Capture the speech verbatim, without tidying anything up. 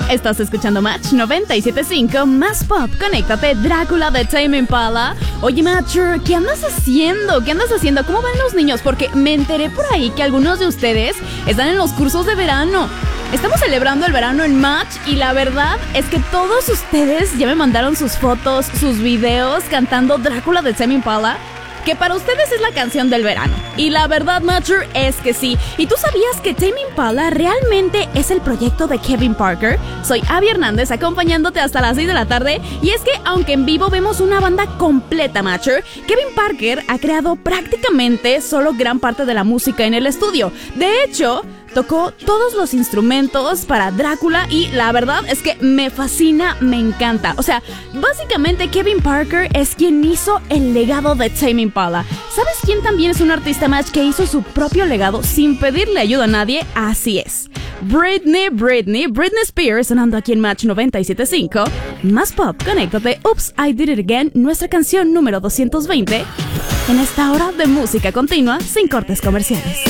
Estás escuchando Match noventa y siete punto cinco, más pop, conéctate, Drácula de Tame Impala. Oye, Matcher, ¿qué andas haciendo? ¿Qué andas haciendo? ¿Cómo van los niños? Porque me enteré por ahí que algunos de ustedes están en los cursos de verano. Estamos celebrando el verano en Match y la verdad es que todos ustedes ya me mandaron sus fotos, sus videos cantando Drácula de Tame Impala, que para ustedes es la canción del verano. Y la verdad, Matcher, es que sí. ¿Y tú sabías que Tame Impala realmente es el proyecto de Kevin Parker? Soy Abby Hernández, acompañándote hasta las seis de la tarde. Y es que, aunque en vivo vemos una banda completa, Matcher, Kevin Parker ha creado prácticamente solo gran parte de la música en el estudio. De hecho, tocó todos los instrumentos para Drácula y la verdad es que me fascina, me encanta. O sea, básicamente Kevin Parker es quien hizo el legado de Tame Impala. ¿Sabes quién también es un artista Match que hizo su propio legado sin pedirle ayuda a nadie? Así es, Britney, Britney, Britney Spears, sonando aquí en Match noventa y siete punto cinco. Más pop, conéctate, Oops, I Did It Again, nuestra canción número doscientos veinte, en esta hora de música continua sin cortes comerciales.